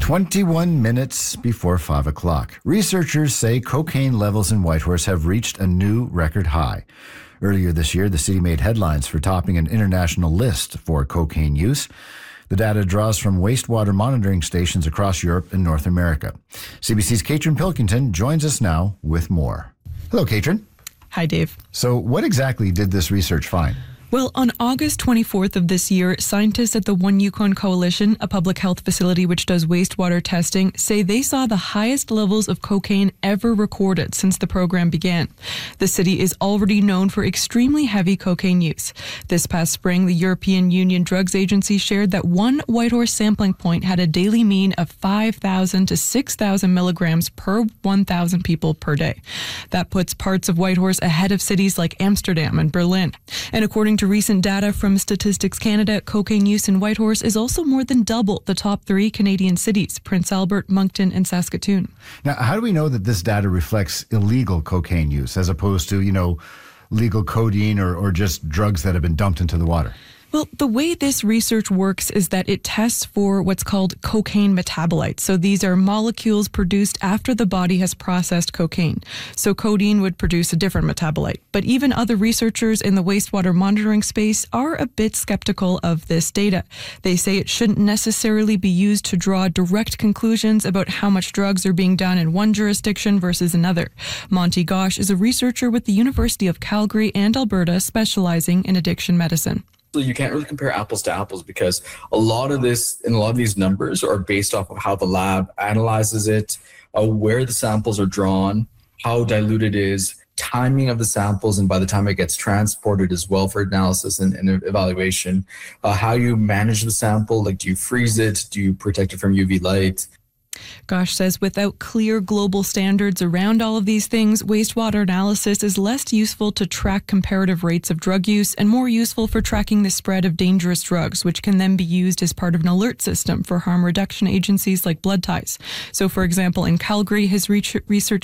21 minutes before 5 o'clock. Researchers say cocaine levels in Whitehorse have reached a new record high. Earlier this year, the city made headlines for topping an international list for cocaine use. The data draws from wastewater monitoring stations across Europe and North America. CBC's Katrin Pilkington joins us now with more. Hello, Katrin. Hi, Dave. So what exactly did this research find? Well, on August 24th of this year, scientists at the One Yukon Coalition, a public health facility which does wastewater testing, say they saw the highest levels of cocaine ever recorded since the program began. The city is already known for extremely heavy cocaine use. This past spring, the European Union Drugs Agency shared that one Whitehorse sampling point had a daily mean of 5,000 to 6,000 milligrams per 1,000 people per day. That puts parts of Whitehorse ahead of cities like Amsterdam and Berlin. And according to recent data from Statistics Canada, cocaine use in Whitehorse is also more than double the top 3 Canadian cities, Prince Albert, Moncton, and Saskatoon. Now, how do we know that this data reflects illegal cocaine use as opposed to, legal codeine or just drugs that have been dumped into the water? Well, the way this research works is that it tests for what's called cocaine metabolites. So these are molecules produced after the body has processed cocaine. So codeine would produce a different metabolite. But even other researchers in the wastewater monitoring space are a bit skeptical of this data. They say it shouldn't necessarily be used to draw direct conclusions about how much drugs are being done in one jurisdiction versus another. Monty Gosh is a researcher with the University of Calgary and Alberta specializing in addiction medicine. So you can't really compare apples to apples because a lot of these numbers are based off of how the lab analyzes it, where the samples are drawn, how diluted it is, timing of the samples, and by the time it gets transported as well for analysis and evaluation, how you manage the sample, like do you freeze it, do you protect it from UV light? Gosh says without clear global standards around all of these things, wastewater analysis is less useful to track comparative rates of drug use and more useful for tracking the spread of dangerous drugs, which can then be used as part of an alert system for harm reduction agencies like Blood Ties. So, for example, in Calgary, his research